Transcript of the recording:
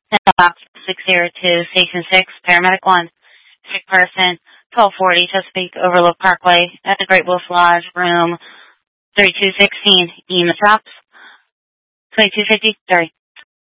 Box 602, Station 6, Paramedic 1. Sick person, 1240 Chesapeake Overlook Parkway at the Great Wolf Lodge, room 3216. EMS drops, 2250, 30.